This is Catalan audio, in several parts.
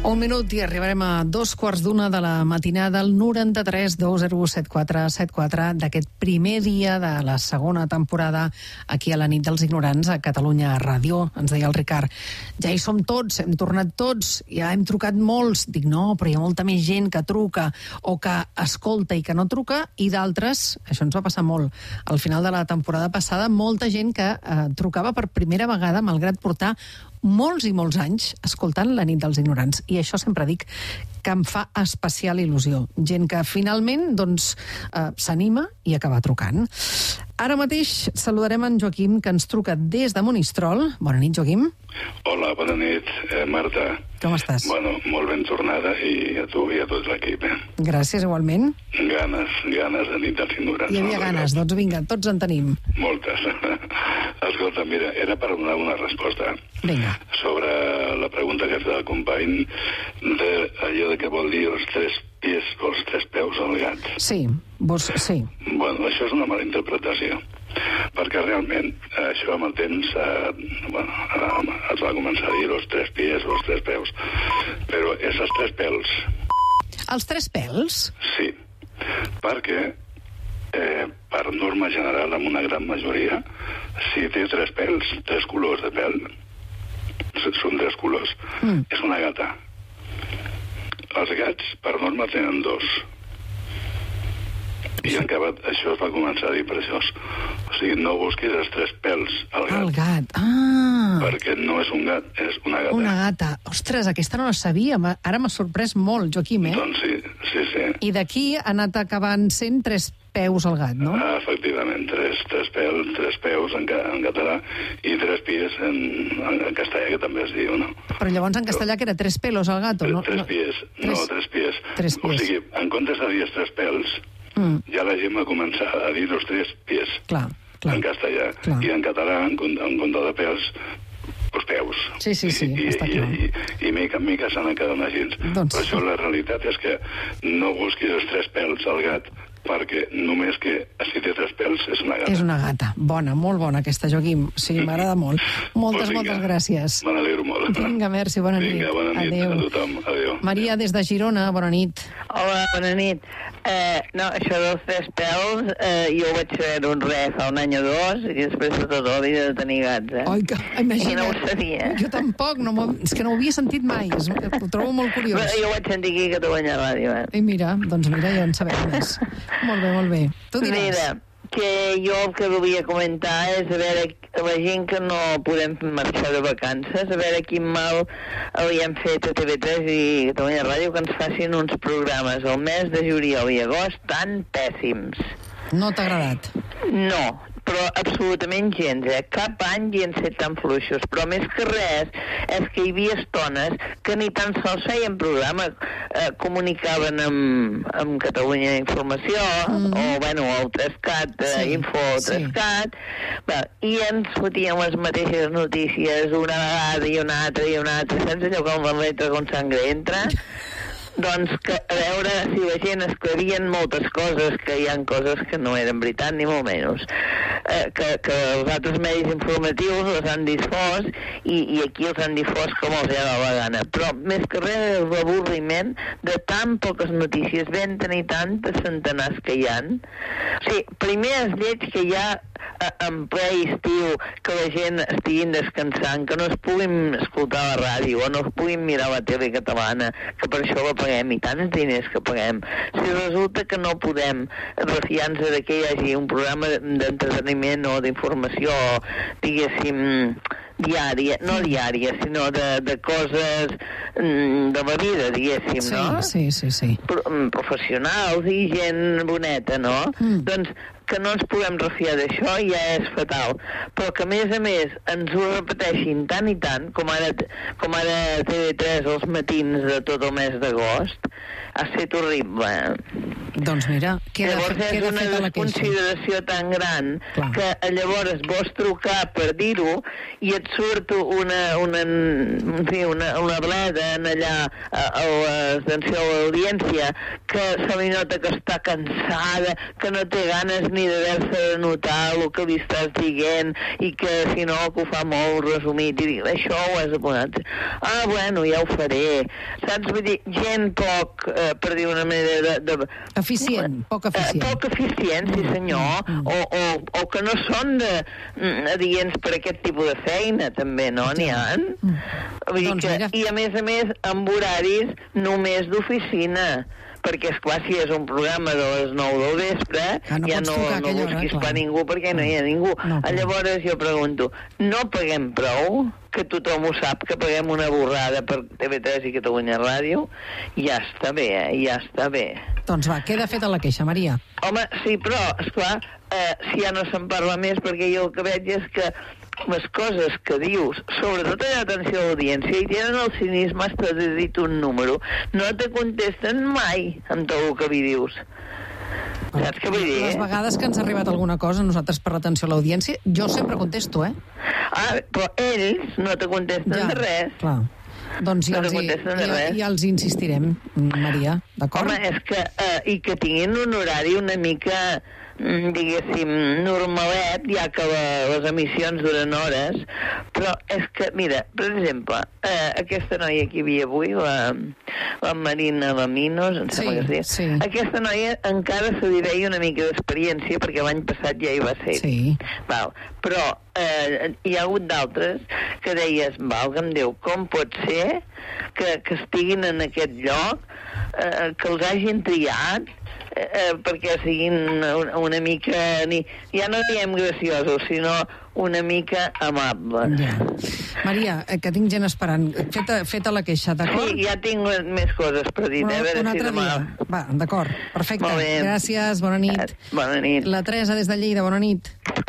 Un minut i arribarem a 2:15 de la matinada al 93 207474 d'aquest primer dia de la segona temporada aquí a la nit dels ignorants a Catalunya Ràdio. Ens deia el Ricard, ja hi som tots, hem tornat tots, ja hem trucat molts. Dic, no, però hi ha molta més gent que truca o que escolta i que no truca, i d'altres, això ens va passar molt al final de la temporada passada, molta gent que trucava per primera vegada, malgrat portar molts i molts anys escoltant la nit dels ignorants. I això sempre dic que em fa especial il·lusió. Gent que finalment s'anima i acaba trucant. Ara mateix saludarem en Joaquim, que ens truca des de Monistrol. Bona nit, Joaquim. Hola, bona nit, Marta. Com estàs? Bueno, molt ben tornada, i a tu i a tot l'equip. Gràcies, igualment. Ganes de nit dels ignorants. Hi havia ganes, doncs vinga, tots en tenim. Moltes. Escolta, mira, era per donar una resposta. Vinga. Sobre la pregunta que ha fet el company d'allò de què vol dir els 3 pies o els 3 peus al gat. Sí, sí. Bueno, això és una mala interpretació, perquè realment això amb el temps es va començar a dir els 3 pies o els 3 peus, però és els 3 pèls. Els 3 pèls? Sí, perquè per norma general, en una gran majoria, si té 3 pèls, 3 colors de pèl, són 3 colors, és una gata. Els gats, per norma, tenen 2. I en acabat, això es va començar a dir per això. O sigui, no busquis els 3 pèls al gat. El gat, ah. Perquè no és un gat, és una gata. Una gata. Ostres, aquesta no la sabia. Ara m'ha sorprès molt, Joaquim, Doncs sí. I d'aquí ha anat acabant sent 3 peus al gat, no? Efectivament, 3 pèls, 3 peus en català i 3 pies en castellà, que també es diu, no? Però llavors en castellà que era 3 pelos al gat, o no? 3 pies, no, 3 pies. 3 pies. O sigui, en comptes de dir els 3 pèls, ja la gent va començar a dir els 3 pies. Clar. En castellà. Clar. I en català, en compte de pèls, els peus. Sí, està clar. I mica en mica s'han quedat així. Però això, la realitat és que no busquis els 3 pèls al gat, perquè només que si té 3 pèls és una gata. És una gata. Bona, molt bona aquesta, Joaquim. Sí, m'agrada molt. Moltes gràcies. Me n'alegro molt. Vinga, merci, bona nit. Vinga, bona nit a tothom. Adéu. Maria, des de Girona, bona nit. Hola, bona nit. No, això dels 3 pèls, jo ho vaig saber d'un fa un any o 2, i després de tota la vida de tenir gats, Oi, imagina't. I no ho sabia. Jo tampoc, és que no ho havia sentit mai. Ho trobo molt curiós. Jo ho vaig sentir aquí a Catalunya Ràdio, I mira, ja en sabem més. Molt bé. Tu diràs. Mira, que jo el que volia comentar és a veure la gent que no podem marxar de vacances, a veure quin mal li hem fet a TV3 i Catalunya Ràdio que ens facin uns programes al mes de juliol i agost tan pèssims. No t'ha agradat? No, però absolutament gens, Cap any hi han set tan fluixos, però més que res és que hi havia estones que ni tan sols feien programa, comunicaven amb Catalunya Informació, o, el 3CAT, Info 3CAT, i ens fotien les mateixes notícies una vegada i una altra, sense allò com la letra con sangre entra. Doncs que a veure si la gent es creien moltes coses, que hi ha coses que no eren veritat, ni molt menys. Que els altres medis informatius els han difós i aquí els han difós com els ha la gana. Però més que res és l'avorriment de tan poques notícies, ben tenir tantes centenars que hi ha. O sigui, primer es lleig que hi ha en ple estiu, que la gent estiguin descansant, que no es puguin escoltar la ràdio o no es puguin mirar la tele catalana, que per això la paguem i tants diners que paguem. Si resulta que no podem refiar-nos de que hi hagi un programa d'entreteniment o d'informació, diguéssim, diària, no diària, sinó de coses de la vida, diguéssim, no? Sí. Professionals i gent boneta, no? Doncs que no ens puguem refiar d'això ja és fatal, però que a més ens ho repeteixin tant i tant, com ara TV3 els matins de tot el mes d'agost, ha estat horrible. Doncs mira, llavors és una desconsideració tan gran que llavors vols trucar per dir-ho i et surt una bleda allà a l'atenció a l'audiència que se li nota que està cansada, que no té ganes ni d'haver-se de notar el que li estàs dient i que si no que ho fa molt resumit i dir, això ho has apuntat. Bueno, ja ho faré. Saps? Vull dir, gent poc, per dir una manera eficient, poc eficient. Poc eficient, sí senyor, o que no són adients per aquest tipus de feina, també, no? N'hi ha. I a més, amb horaris només d'oficina, perquè, esclar, si és un programa de les 9 del vespre, ja no busquis per ningú, perquè no hi ha ningú. Llavors jo pregunto, no paguem prou? Que tothom ho sap, que paguem una borrada per TV3 i Catalunya Ràdio? Ja està bé, ja està bé. Doncs va, queda feta la queixa, Maria. Home, sí, però, esclar, si ja no se'n parla més, perquè jo el que veig és que les coses que dius, sobretot allà atenció a l'audiència, i tenen el cinisme hasta de dir un número, no te contesten mai amb tot el que li dius. Saps què vull dir? Les vegades que ens ha arribat alguna cosa, nosaltres per l'atenció a l'audiència, jo sempre contesto, però ells no te contesten de res. Clar. Doncs ja els insistirem, Maria, d'acord? Home, és que, i que tinguin un horari una mica, diguéssim, normalet, ja que les emissions duren hores, però és que, mira, per exemple, aquesta noia que hi havia avui, la Marina Laminos, em sembla que es diu, aquesta noia encara se li veia una mica d'experiència, perquè l'any passat ja hi va ser. Però hi ha hagut d'altres que deies, valga'm Déu, com pot ser que estiguin en aquest lloc, que els hagin triat, perquè siguin una mica, ja no diem graciosos, sinó una mica amables. Maria, que tinc gent esperant. Feta la queixa, d'acord? Sí, ja tinc més coses per dir. Un altre dia. Va, d'acord, perfecte. Gràcies, bona nit. Bona nit. La Teresa, des de Lleida, bona nit.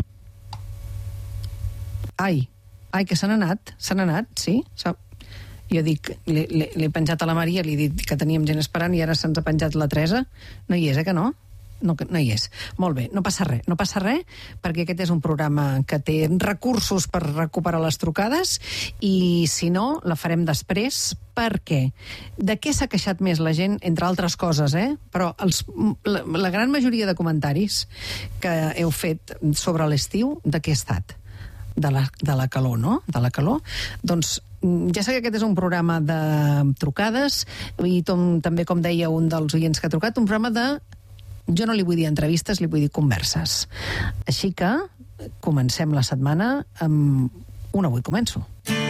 Ai, que se n'ha anat, sí? Jo dic, l'he penjat a la Maria, li he dit que teníem gent esperant i ara se'ns ha penjat la Teresa. No hi és, que no? No hi és. Molt bé, no passa res, perquè aquest és un programa que té recursos per recuperar les trucades i, si no, la farem després, perquè de què s'ha queixat més la gent, entre altres coses, però la gran majoria de comentaris que heu fet sobre l'estiu, de què ha estat? De la calor, no? De la calor. Doncs ja sé que aquest és un programa de trucades i també, com deia un dels oients que ha trucat, un programa de... Jo no li vull dir entrevistes, li vull dir converses. Així que comencem la setmana amb un Avui Començo.